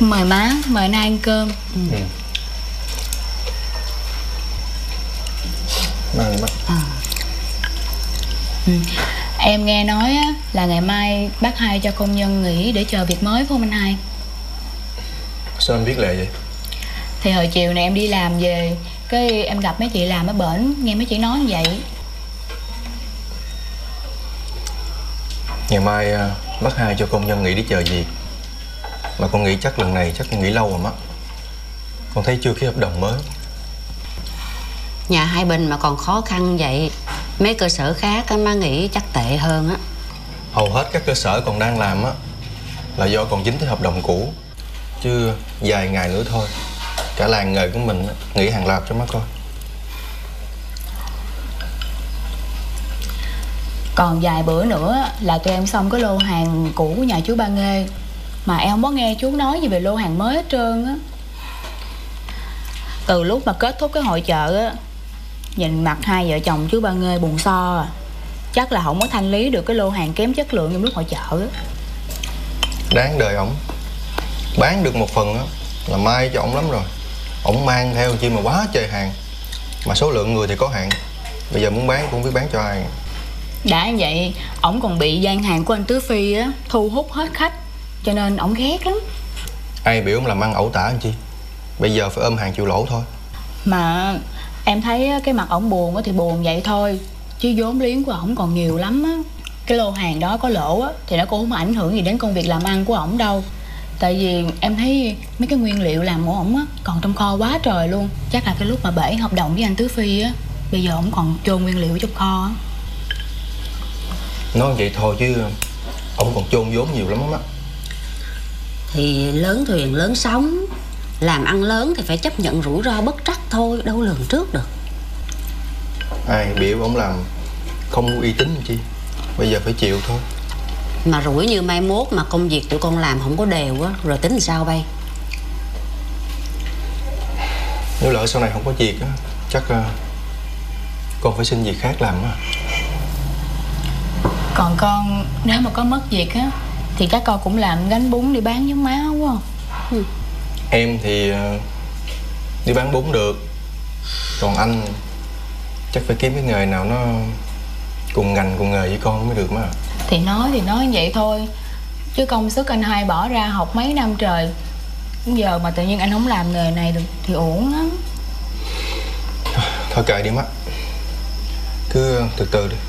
Mời má, mời anh ăn cơm. Mời má. Em nghe nói á, là ngày mai bác Hai cho công nhân nghỉ để chờ việc mới phải không anh Hai? Sao anh biết lẹ vậy? Thì hồi chiều này em đi làm về, cái em gặp mấy chị làm ở bển, nghe mấy chị nói như vậy. Ngày mai bác Hai cho công nhân nghỉ để chờ việc. Mà con nghĩ chắc lần này chắc con nghỉ lâu rồi má. Con thấy chưa ký hợp đồng mới. Nhà hai bên mà còn khó khăn vậy, mấy cơ sở khác á, má nghĩ chắc tệ hơn á. Hầu hết các cơ sở còn đang làm á là do còn dính tới hợp đồng cũ. Chứ vài ngày nữa thôi cả làng nghề của mình nghỉ hàng loạt cho má coi. Còn vài bữa nữa là tụi em xong cái lô hàng cũ của nhà chú Ba Nghê. Mà em không có nghe chú nói gì về lô hàng mới hết trơn á. Từ lúc mà kết thúc cái hội chợ á, nhìn mặt hai vợ chồng chú Ba Nghê buồn so à. Chắc là không có thanh lý được cái lô hàng kém chất lượng trong lúc hội chợ á. Đáng đời ổng. Bán được một phần á là may cho ổng lắm rồi. Ổng mang theo chi mà quá trời hàng. Mà số lượng người thì có hạn. Bây giờ muốn bán cũng không biết bán cho ai. Đã vậy, ổng còn bị gian hàng của anh Tứ Phi á thu hút hết khách, cho nên ổng ghét lắm. Ai biểu ổng làm ăn ẩu tả anh chi. Bây giờ phải ôm hàng chịu lỗ thôi. Mà em thấy cái mặt ổng buồn thì buồn vậy thôi, chứ vốn liếng của ổng còn nhiều lắm á. Cái lô hàng đó có lỗ á thì nó cũng không ảnh hưởng gì đến công việc làm ăn của ổng đâu. Tại vì em thấy mấy cái nguyên liệu làm của ổng á còn trong kho quá trời luôn. Chắc là cái lúc mà bể hợp đồng với anh Tứ Phi á, bây giờ ổng còn chôn nguyên liệu trong kho á. Nói vậy thôi chứ ổng còn chôn vốn nhiều lắm á. Thì lớn thuyền lớn sóng, làm ăn lớn thì phải chấp nhận rủi ro bất trắc thôi, đâu lường trước được. Ai biểu ổng làm không có uy tín chi. Bây giờ phải chịu thôi. Mà rủi như mai mốt mà công việc tụi con làm không có đều á, rồi tính sao bay? Nếu lỡ sau này không có việc á, chắc con phải xin việc khác làm á. Còn con nếu mà có mất việc á thì chắc con cũng làm gánh bún đi bán với má quá. Em thì đi bán bún được. Còn anh chắc phải kiếm cái nghề nào nó cùng ngành cùng nghề với con mới được má. Thì nói vậy thôi, chứ công sức anh Hai bỏ ra học mấy năm trời, giờ mà tự nhiên anh không làm nghề này được thì uổng lắm. Thôi kệ đi má. Cứ từ từ đi.